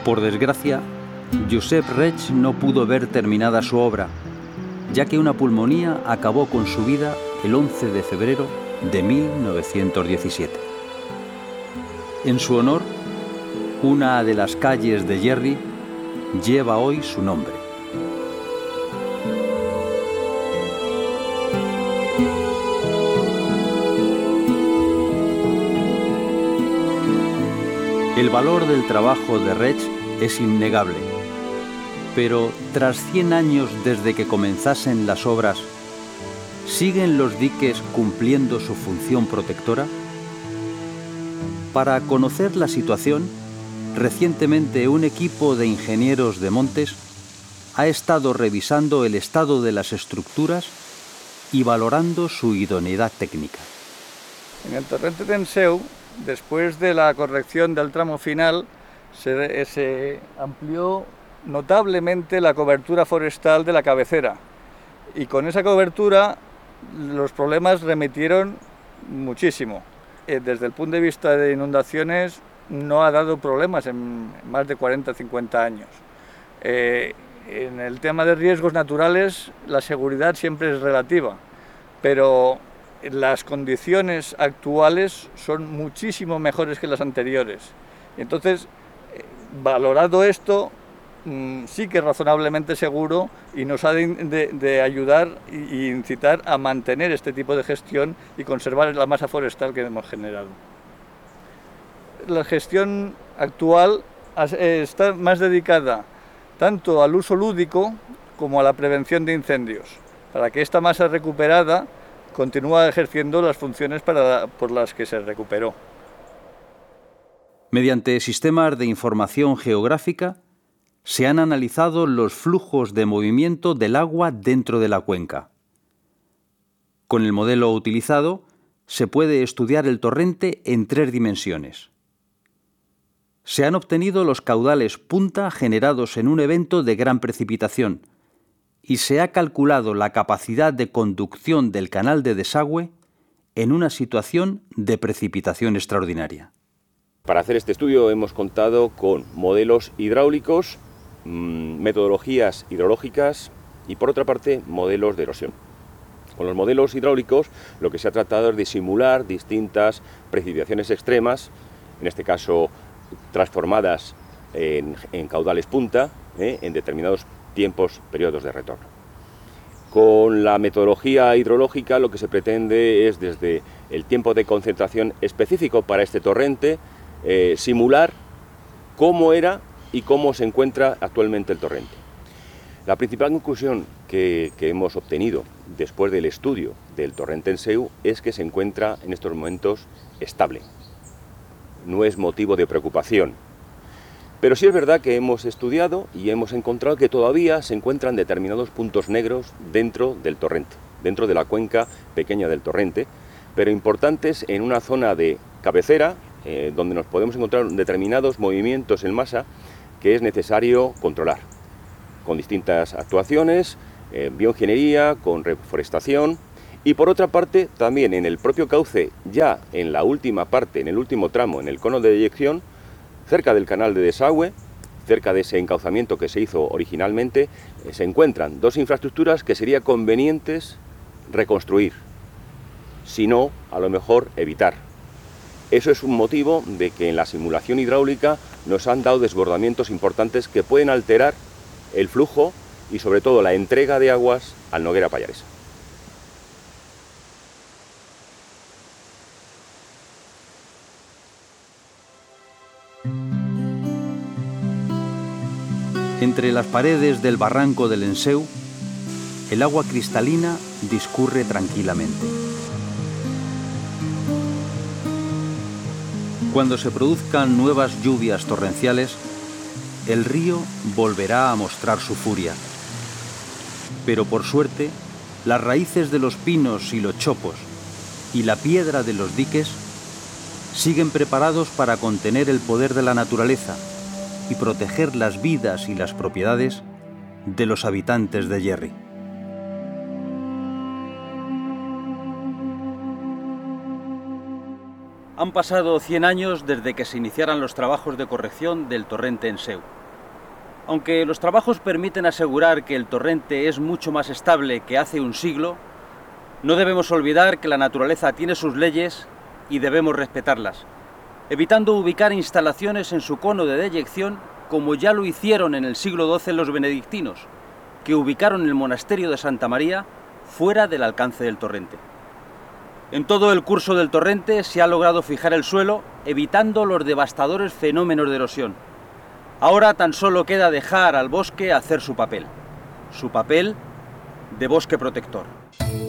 Por desgracia, Josep Reig no pudo ver terminada su obra, ya que una pulmonía acabó con su vida el 11 de febrero de 1917. En su honor, una de las calles de Gerri lleva hoy su nombre. El valor del trabajo de Reig es innegable, pero tras 100 años desde que comenzasen las obras, ¿siguen los diques cumpliendo su función protectora? Para conocer la situación, recientemente un equipo de ingenieros de montes ha estado revisando el estado de las estructuras y valorando su idoneidad técnica. En el torrente de Enseu, después de la corrección del tramo final, se amplió notablemente la cobertura forestal de la cabecera, y con esa cobertura los problemas remitieron muchísimo. Desde el punto de vista de inundaciones no ha dado problemas en más de 40 o 50 años. En el tema de riesgos naturales la seguridad siempre es relativa, pero las condiciones actuales son muchísimo mejores que las anteriores. Entonces, valorado esto, sí que es razonablemente seguro y nos ha de ayudar e incitar a mantener este tipo de gestión y conservar la masa forestal que hemos generado. La gestión actual está más dedicada tanto al uso lúdico como a la prevención de incendios, para que esta masa recuperada continúe ejerciendo las funciones por las que se recuperó. Mediante sistemas de información geográfica, se han analizado los flujos de movimiento del agua dentro de la cuenca. Con el modelo utilizado, se puede estudiar el torrente en 3 dimensiones. Se han obtenido los caudales punta generados en un evento de gran precipitación y se ha calculado la capacidad de conducción del canal de desagüe en una situación de precipitación extraordinaria. Para hacer este estudio hemos contado con modelos hidráulicos, metodologías hidrológicas y, por otra parte, modelos de erosión. Con los modelos hidráulicos lo que se ha tratado es de simular distintas precipitaciones extremas, en este caso transformadas en caudales punta, en determinados periodos de retorno. Con la metodología hidrológica lo que se pretende es, desde el tiempo de concentración específico para este torrente, simular cómo era y cómo se encuentra actualmente el torrente. La principal conclusión que hemos obtenido después del estudio del torrente Enseu es que se encuentra en estos momentos estable. No es motivo de preocupación. Pero sí es verdad que hemos estudiado y hemos encontrado que todavía se encuentran determinados puntos negros dentro del torrente, dentro de la cuenca pequeña del torrente, pero importantes en una zona de cabecera, donde nos podemos encontrar determinados movimientos en masa que es necesario controlar, con distintas actuaciones, bioingeniería, con reforestación, y por otra parte también en el propio cauce, ya en la última parte, en el último tramo, en el cono de deyección, cerca del canal de desagüe, cerca de ese encauzamiento que se hizo originalmente, se encuentran 2 infraestructuras que sería convenientes reconstruir, si no, a lo mejor evitar. Eso es un motivo de que en la simulación hidráulica nos han dado desbordamientos importantes que pueden alterar el flujo y sobre todo la entrega de aguas al Noguera Pallaresa. Entre las paredes del barranco del Enseu, el agua cristalina discurre tranquilamente. Cuando se produzcan nuevas lluvias torrenciales, el río volverá a mostrar su furia. Pero por suerte, las raíces de los pinos y los chopos y la piedra de los diques siguen preparados para contener el poder de la naturaleza y proteger las vidas y las propiedades de los habitantes de Gerri. Han pasado 100 años desde que se iniciaran los trabajos de corrección del torrente Enseu. Aunque los trabajos permiten asegurar que el torrente es mucho más estable que hace un siglo, no debemos olvidar que la naturaleza tiene sus leyes y debemos respetarlas, evitando ubicar instalaciones en su cono de deyección como ya lo hicieron en el siglo XII los benedictinos, que ubicaron el monasterio de Santa María fuera del alcance del torrente. En todo el curso del torrente se ha logrado fijar el suelo, evitando los devastadores fenómenos de erosión. Ahora tan solo queda dejar al bosque hacer su papel de bosque protector.